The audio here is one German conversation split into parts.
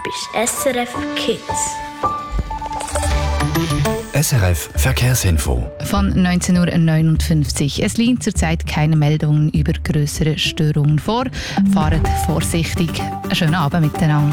bist SRF Kids. SRF Verkehrsinfo. Von 19:59 Uhr. Es liegen zurzeit keine Meldungen über größere Störungen vor. Fahrt vorsichtig. Einen schönen Abend miteinander.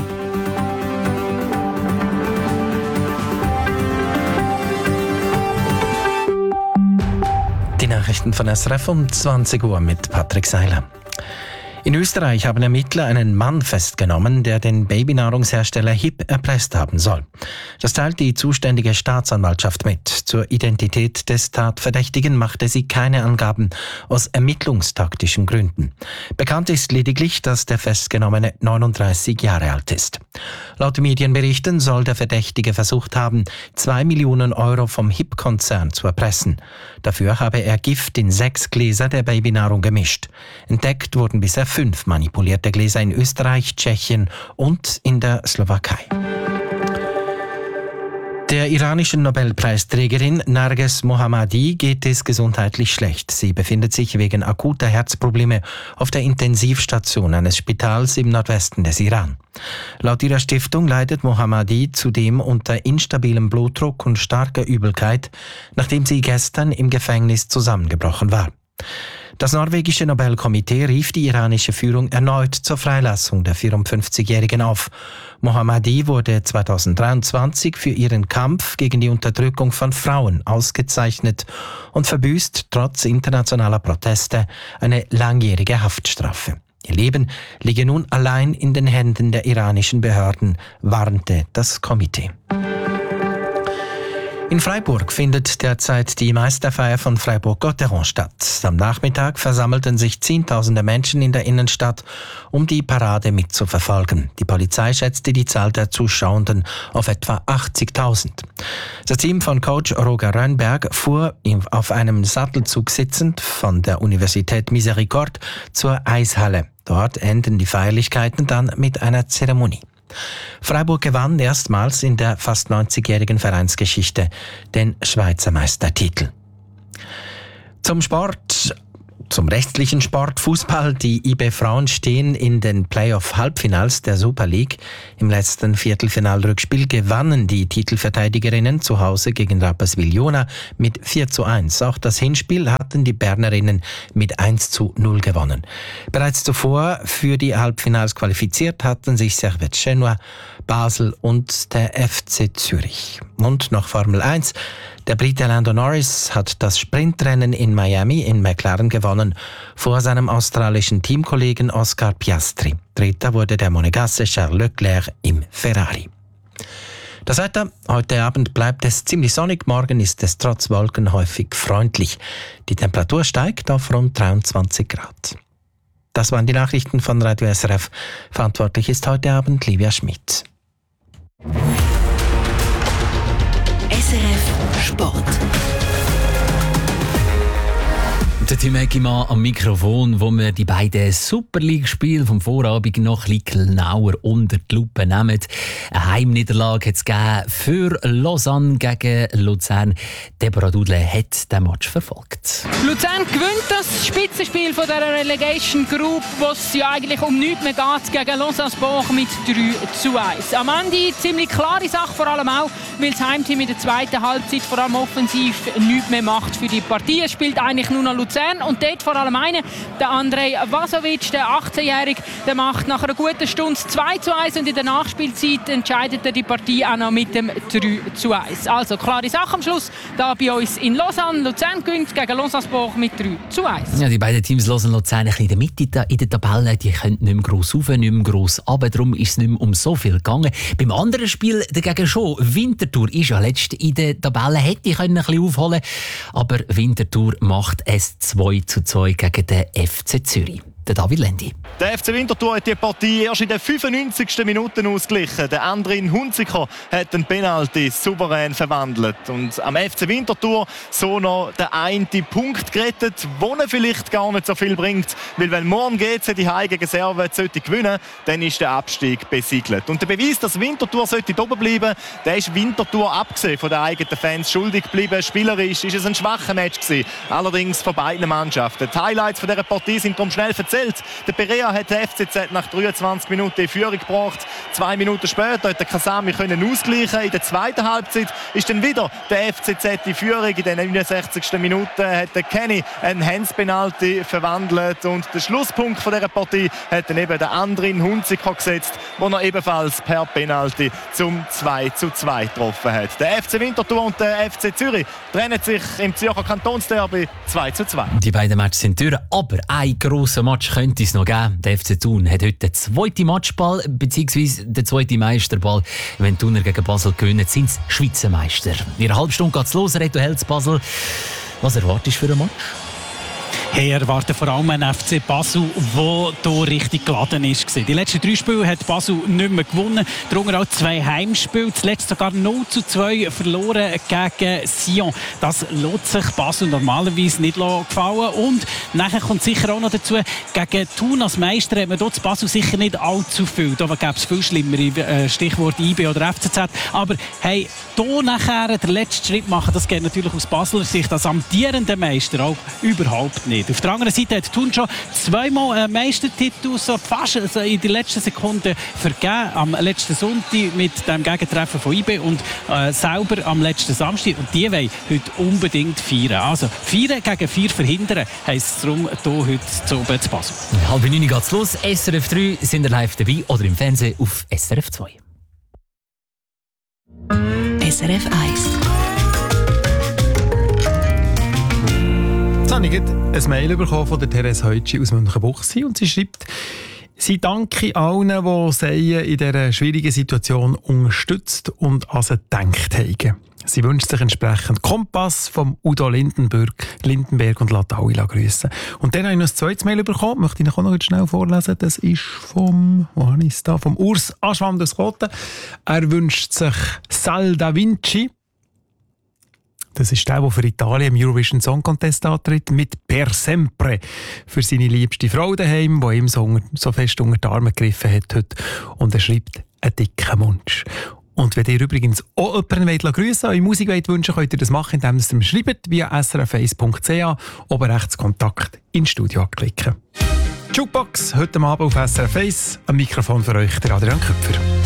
Die Nachrichten von SRF um 20 Uhr mit Patrick Seiler. In Österreich haben Ermittler einen Mann festgenommen, der den Babynahrungshersteller HiP erpresst haben soll. Das teilt die zuständige Staatsanwaltschaft mit. Zur Identität des Tatverdächtigen machte sie keine Angaben aus ermittlungstaktischen Gründen. Bekannt ist lediglich, dass der Festgenommene 39 Jahre alt ist. Laut Medienberichten soll der Verdächtige versucht haben, 2 Millionen Euro vom HiP-Konzern zu erpressen. Dafür habe er Gift in 6 Gläser der Babynahrung gemischt. Entdeckt wurden bisher 5 manipulierte Gläser in Österreich, Tschechien und in der Slowakei. Der iranischen Nobelpreisträgerin Narges Mohammadi geht es gesundheitlich schlecht. Sie befindet sich wegen akuter Herzprobleme auf der Intensivstation eines Spitals im Nordwesten des Iran. Laut ihrer Stiftung leidet Mohammadi zudem unter instabilem Blutdruck und starker Übelkeit, nachdem sie gestern im Gefängnis zusammengebrochen war. Das norwegische Nobelkomitee rief die iranische Führung erneut zur Freilassung der 54-Jährigen auf. Mohammadi wurde 2023 für ihren Kampf gegen die Unterdrückung von Frauen ausgezeichnet und verbüßt trotz internationaler Proteste eine langjährige Haftstrafe. Ihr Leben liege nun allein in den Händen der iranischen Behörden, warnte das Komitee. In Freiburg findet derzeit die Meisterfeier von Freiburg-Gotteron statt. Am Nachmittag versammelten sich Zehntausende Menschen in der Innenstadt, um die Parade mitzuverfolgen. Die Polizei schätzte die Zahl der Zuschauenden auf etwa 80.000. Das Team von Coach Roger Rönnberg fuhr auf einem Sattelzug sitzend von der Universität Miséricorde zur Eishalle. Dort enden die Feierlichkeiten dann mit einer Zeremonie. Freiburg gewann erstmals in der fast 90-jährigen Vereinsgeschichte den Schweizer Meistertitel. Zum restlichen Sport, Fußball. Die IB Frauen stehen in den Playoff-Halbfinals der Super League. Im letzten Viertelfinalrückspiel gewannen die Titelverteidigerinnen zu Hause gegen Rapperswil-Jona mit 4:1. Auch das Hinspiel hatten die Bernerinnen mit 1:0 gewonnen. Bereits zuvor für die Halbfinals qualifiziert hatten sich Servette Genua, Basel und der FC Zürich. Und noch Formel 1. Der Brite Lando Norris hat das Sprintrennen in Miami in McLaren gewonnen, vor seinem australischen Teamkollegen Oscar Piastri. Dritter wurde der Monegasse Charles Leclerc im Ferrari. Das Wetter: Heute Abend bleibt es ziemlich sonnig, morgen ist es trotz Wolken häufig freundlich. Die Temperatur steigt auf rund 23 Grad. Das waren die Nachrichten von Radio SRF. Verantwortlich ist heute Abend Livia Schmidt. SRF Sport. Der Tim Eggimann am Mikrofon, wo wir die beiden Super League-Spiele vom Vorabend noch ein bisschen genauer unter die Lupe nehmen. Eine Heimniederlage hat es gegeben für Lausanne gegen Luzern. Deborah Dudle hat den Match verfolgt. Luzern gewinnt das Spitzenspiel von der Relegation Group, wo es ja eigentlich um nichts mehr geht, gegen Lausanne-Boch mit 3:1. Am Ende ziemlich klare Sache, vor allem auch, weil das Heimteam in der zweiten Halbzeit vor allem offensiv nichts mehr macht für die Partie. Es spielt eigentlich nur noch Luzern und dort vor allem einer, der Andrej Vasovic, der 18-Jährige, der macht nach einer guten Stunde 2:1 und in der Nachspielzeit entscheidet er die Partie auch noch mit dem 3:1. Also klare Sache am Schluss, da bei uns in Lausanne. Luzern gewinnt gegen Lausanne-Boch mit 3:1. Ja, die beiden Teams Lausanne und Luzern ein bisschen in der Mitte in der Tabelle, die können nicht mehr gross rauf, nicht mehr gross runter, darum ist es nicht mehr um so viel gegangen. Beim anderen Spiel dagegen schon. Winterthur ist ja letzt in der Tabelle, hätte ich ein bisschen aufholen können, aber Winterthur macht es 2:2 gegen den FC Zürich. Der David Lendi. Der FC Winterthur hat die Partie erst in den 95. Minuten ausgeglichen. Der Andrin Hunziker hat den Penalty souverän verwandelt. Und am FC Winterthur so noch der eine Punkt gerettet, den er vielleicht gar nicht so viel bringt. Weil wenn morgen GC die Heim gegen Servet sollte gewinnen, dann ist der Abstieg besiegelt. Und der Beweis, dass Winterthur sollte oben bleiben, der ist Winterthur abgesehen von den eigenen Fans schuldig geblieben. Spielerisch ist es ein schwacher Match gewesen. Allerdings von beiden Mannschaften. Die Highlights von dieser Partie sind darum schnell verzählt. zählt. Der Perea hat den FCZ nach 23 Minuten in Führung gebracht. 2 Minuten später hat der Kasami ausgleichen. In der zweiten Halbzeit ist dann wieder der FCZ in Führung. In den 69. Minute hat der Kenny einen Hands-Penalty verwandelt. Und der Schlusspunkt von dieser Partie hat dann eben der Andrin Hunziker gesetzt, wo er ebenfalls per Penalty zum 2:2 getroffen hat. Der FC Winterthur und der FC Zürich trennen sich im Zürcher Kantonsderby 2:2. Die beiden Matches sind durch, aber ein grosser Match könnte es noch geben. Der FC Thun hat heute den zweiten Matchball, beziehungsweise den zweiten Meisterball. Wenn Thuner gegen Basel gewinnen, sind sie Schweizer Meister. In einer halben Stunde geht es los, Reto Helz Basel. Was erwartest du für einen Match? Hey, erwarten vor allem einen FC Basel, der hier richtig geladen ist. Die letzten 3 Spiele hat Basel nicht mehr gewonnen. Darunter auch 2 Heimspiele. Zuletzt sogar 0:2 verloren gegen Sion. Das lässt sich Basel normalerweise nicht gefallen. Und nachher kommt sicher auch noch dazu, gegen Thun als Meister hat man dort Basel sicher nicht allzu viel. Da gäbe es viel schlimmere, Stichwort IB oder FCZ. Aber hey, hier nachher den letzten Schritt machen, das geht natürlich aus Basler Sicht als amtierender Meister auch überhaupt nicht. Auf der anderen Seite hat Thun schon 2-mal einen Meistertitel so fast in der letzten Sekunde vergeben. Am letzten Sonntag mit dem Gegentreffen von IB und selber am letzten Samstag. Und die wollen heute unbedingt feiern. Also 4 gegen 4 verhindern, heisst es darum hier heute zu oben zu Basel. 8:30 geht's los. SRF 3 sind ihr live dabei oder im Fernsehen auf SRF 2. SRF 1. Jetzt habe ich ein Mail bekommen von der Therese Heutschi aus Münchenbuchsee und sie schreibt, sie danke allen, die sie in dieser schwierigen Situation unterstützt und an sie gedacht haben. Sie wünscht sich entsprechend Kompass vom Udo Lindenberg und lässt alle grüssen. Und dann habe ich noch ein zweites Mail bekommen, möchte ich noch schnell vorlesen. Das ist vom Urs Aschwand aus Koten. Er wünscht sich Sal da Vinci. Das ist der für Italien im Eurovision Song Contest antritt, mit Per Sempre für seine liebste Frau daheim, die ihm so fest unter die Arme gegriffen hat heute. Und er schreibt einen dicken Wunsch. Und wenn ihr übrigens auch jemanden grüssen wollt, eure Musik wünschen, könnt ihr das machen, indem ihr mir schreibt via srf1.ch, oben rechts Kontakt ins Studio anklicken. Jukebox, heute Abend auf SRF 1. Am Mikrofon für euch der Adrian Köpfer.